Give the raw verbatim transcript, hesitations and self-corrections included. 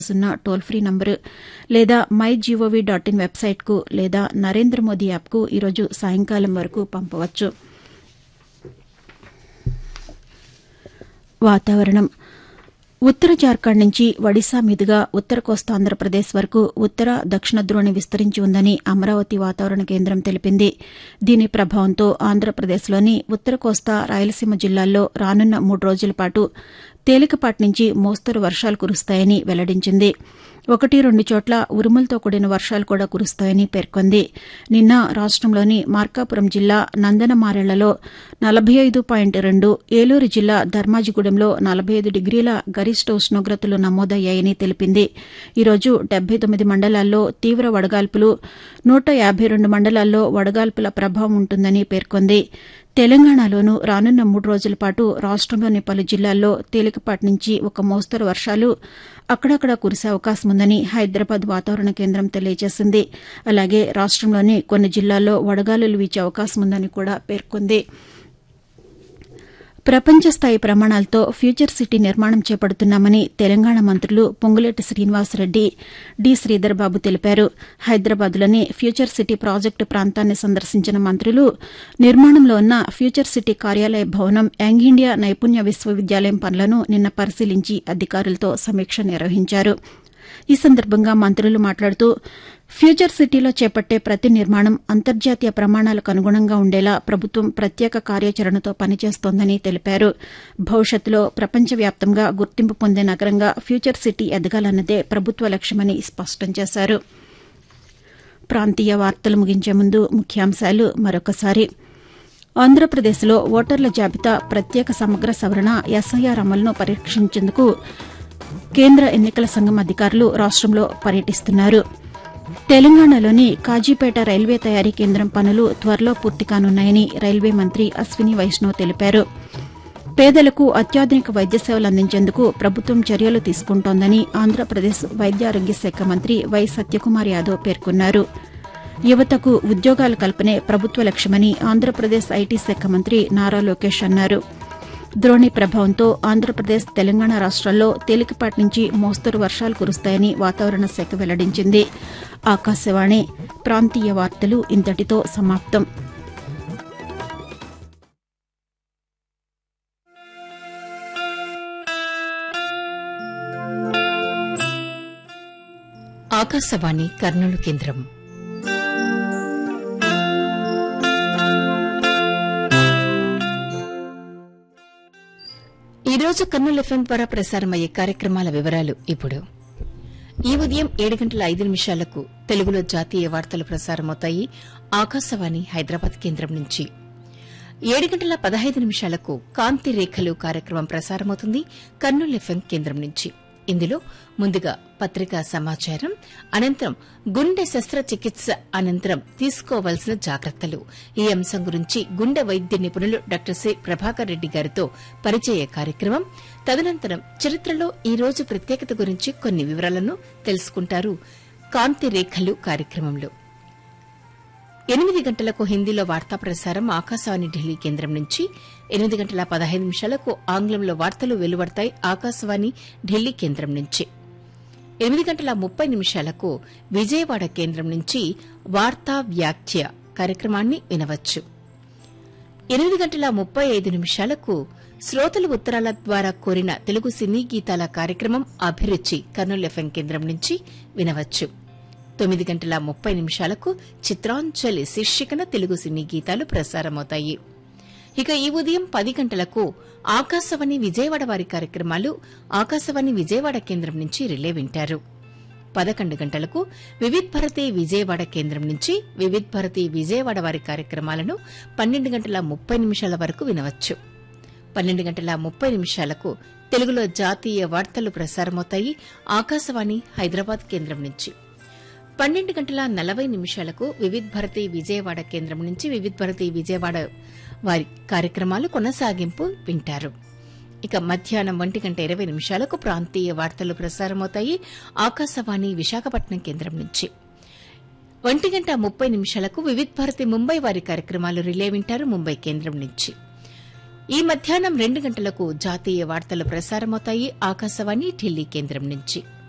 సున్నా toll free number లేదా my GOV dot in వెబ్సైట్కు లేదా నరేంద్ర మోదీ యాప్కు ఈరోజు సాయంకాలం వరకు పంపవచ్చు. వాతావరణం. ఉత్తర జార్ఖండ్ నుంచి ఒడిశా మీదుగా ఉత్తర కోస్తా ఆంధ్రప్రదేశ్ వరకు ఉత్తర దక్షిణ ద్రోణి విస్తరించి ఉందని అమరావతి వాతావరణ కేంద్రం తెలిపింది. దీని ప్రభావంతో ఆంధ్రప్రదేశ్లోని ఉత్తర కోస్తా రాయలసీమ జిల్లాల్లో రానున్న మూడు రోజుల పాటు తేలికపాటి నుంచి మోస్తరు వర్షాలు కురుస్తాయని వెల్లడించింది. ఒకటి రెండు చోట్ల ఉరుములతో కూడిన వర్షాలు కూడా కురుస్తాయని పేర్కొంది. నిన్న రాష్టంలోని మార్కాపురం జిల్లా నందనమారేళ్లలో నలభై ఐదు పాయింట్ రెండు, ఏలూరు జిల్లా ధర్మాజిగూడెంలో నలభై ఐదు డిగ్రీల గరిష్ట ఉష్ణోగ్రతలు నమోదయ్యాయని తెలిపింది. ఈరోజు డెబ్బై తొమ్మిది మండలాల్లో తీవ్ర వడగాల్పులు, నూట యాబై రెండు మండలాల్లో వడగాల్పుల ప్రభావం ఉంటుందని పేర్కొంది. తెలంగాణలోనూ రానున్న మూడు రోజుల పాటు రాష్టంలోని పలు జిల్లాల్లో తేలికపాటి నుంచి ఒక మోస్తరు వర్షాలు అక్కడక్కడా కురిసే అవకాశం ఉందని హైదరాబాద్ వాతావరణ కేంద్రం తెలియజేసింది. అలాగే రాష్టంలోని కొన్ని జిల్లాల్లో వడగాలులు వీచే అవకాశం ఉందని కూడా పేర్కొంది. ప్రపంచ స్థాయి ప్రమాణాలతో ఫ్యూచర్ సిటీ నిర్మాణం చేపడుతున్నామని తెలంగాణ మంత్రులు పొంగులేటి శ్రీనివాసరెడ్డి, డి శ్రీధర్బాబు తెలిపారు. హైదరాబాద్లోని ఫ్యూచర్ సిటీ ప్రాజెక్టు ప్రాంతాన్ని సందర్శించిన మంత్రులు నిర్మాణంలో ఉన్న ఫ్యూచర్ సిటీ కార్యాలయ భవనం, యంగ్ ఇండియా నైపుణ్య విశ్వవిద్యాలయం పనులను నిన్న పరిశీలించి అధికారులతో సమీక్ష నిర్వహించారు. ఈ సందర్భంగా మంత్రులు మాట్లాడుతూ ఫ్యూచర్ సిటీలో చేపట్టే ప్రతి నిర్మాణం అంతర్జాతీయ ప్రమాణాలకు అనుగుణంగా ఉండేలా ప్రభుత్వం ప్రత్యేక కార్యాచరణతో పనిచేస్తోందని తెలిపారు. భవిష్యత్తులో ప్రపంచవ్యాప్తంగా గుర్తింపు పొందే నగరంగా ఫ్యూచర్ సిటీ ఎదగాలన్నదే ప్రభుత్వ లక్ష్యమని స్పష్టం చేశారు. ప్రాంతీయ వార్తలు ముగించే ముందు ముఖ్యాంశాలు మరొకసారి. ఆంధ్రప్రదేశ్లో ఓటర్ల జాబితా ప్రత్యేక సమగ్ర సవరణ ఎస్ఐఆర్ అమలును పరీక్షించేందుకు కేంద్ర ఎన్నికల సంఘం అధికారులు రాష్టంలో పర్యటిస్తున్నారు. తెలంగాణలోని కాజీపేట రైల్వే తయారీ కేంద్రం పనులు త్వరలో పూర్తి కానున్నాయని రైల్వే మంత్రి అశ్విని వైష్ణవ్ తెలిపారు. పేదలకు అత్యాధునిక వైద్య సేవలు అందించేందుకు ప్రభుత్వం చర్యలు తీసుకుంటోందని ఆంధ్రప్రదేశ్ వైద్యారోగ్య శాఖ మంత్రి వై సత్యకుమార్ యాదవ్ పేర్కొన్నారు. యువతకు ఉద్యోగాల కల్పనే ప్రభుత్వ లక్ష్యమని ఆంధ్రప్రదేశ్ ఐటీ శాఖ మంత్రి నారా లోకేష్ అన్నారు. ద్రోణి ప్రభావంతో ఆంధ్రప్రదేశ్, తెలంగాణ రాష్ట్రాల్లో తేలికపాటి నుంచి మోస్తరు వర్షాలు కురుస్తాయని వాతావరణ శాఖ వెల్లడించింది. ఆకాశవాణి ప్రాంతీయ వార్తలు ఇంతటితో సమాప్తం. ఆకాశవాణి కర్నూలు కేంద్రం. ఈ రోజు కర్నూలు ఎఫ్ఎం ద్వారా ప్రసారమయ్యే కార్యక్రమాల వివరాలు ఇప్పుడు. ఈ ఉదయం ఏడు గంటల ఐదు నిమిషాలకు తెలుగులో జాతీయ వార్తలు ప్రసారమవుతాయి ఆకాశవాణి హైదరాబాద్ కేంద్రం నుంచి. ఏడు గంటల పదహైదు నిమిషాలకు కాంతి రేఖలు కార్యక్రమం ప్రసారమవుతుంది కర్నూలు ఎఫ్ఎం కేంద్రం నుంచి. ఇందులో ముందుగా పత్రికా సమాచారం, అనంతరం గుండె శస్త్రచికిత్స అనంతరం తీసుకోవాల్సిన జాగ్రత్తలు, ఈ అంశం గురించి గుండె వైద్య నిపుణులు డాక్టర్ సి ప్రభాకర్ రెడ్డి గారితో పరిచయ కార్యక్రమం. తదనంతరం చరిత్రలో ఈ రోజు ప్రత్యేకత గురించి కొన్ని వివరాలను తెలుసుకుంటారు కాంతి రేఖలు కార్యక్రమంలో. ఎనిమిది గంటలకు హిందీలో వార్తా ప్రసారం ఆకాశవాణి ఢిల్లీ కేంద్రం నుంచి. ఎనిమిది గంటల పదహైదు నిమిషాలకు ఆంగ్లంలో వార్తలు వెలువడతాయి ఆకాశవాణి ఢిల్లీ కేంద్రం నుంచి. ఎనిమిది గంటల ముప్పై నిమిషాలకు విజయవాడ కేంద్రం నుంచి వార్తా వ్యాఖ్య కార్యక్రమాన్ని వినవచ్చు. ఎనిమిది గంటల ముప్పై ఐదు నిమిషాలకు శ్రోతలు ఉత్తరాల ద్వారా కోరిన తెలుగు సినీ గీతాల కార్యక్రమం అభిరుచి కర్నూలు ఎఫ్ఎం కేంద్రం నుంచి వినవచ్చు. తొమ్మిది గంటల ముప్పై నిమిషాలకు చిత్రాంజలి శీర్షికన తెలుగు సినీ గీతాలు ప్రసారమవుతాయి. ఇక ఈ ఉదయం పది గంటలకు ఆకాశవాణి విజయవాడ వారి కార్యక్రమాలు ఆకాశవాణి విజయవాడ కేంద్రం నుంచి రిలే వింటారు. పదకొండు గంటలకు వివిధ్ భారతి విజయవాడ కేంద్రం నుంచి వివిధ్ భారతి విజయవాడ వారి కార్యక్రమాలను పన్నెండు గంటల ముప్పై నిమిషాల వరకు వినవచ్చు. పన్నెండు గంటల ముప్పై నిమిషాలకు తెలుగులో జాతీయ వార్తలు ప్రసారమవుతాయి ఆకాశవాణి హైదరాబాద్ కేంద్రం నుంచి. పన్నెండు గంటల నలభై నిమిషాలకు వివిధ్ భారతి విజయవాడ కేంద్రం నుంచి వివిధ్ భారతి విజయవాడ వారి కార్యక్రమాలు కొనసాగింపు వింటారు. ఇక మధ్యాహ్నం ఒంటి గంట ఇరవై నిమిషాలకు ప్రాంతీయ వార్తలు ప్రసారమవుతాయి ఆకాశవాణి విశాఖపట్నం కేంద్రం నుంచి. ఒంటి గంట ముప్పై నిమిషాలకు వివిధ్ భారతి ముంబై వారి కార్యక్రమాలు రిలే వింటారు ముంబై కేంద్రం నుంచి. ఈ మధ్యాహ్నం రెండు గంటలకు జాతీయ వార్తలు ప్రసారమవుతాయి ఆకాశవాణి ఢిల్లీ కేంద్రం నుంచి.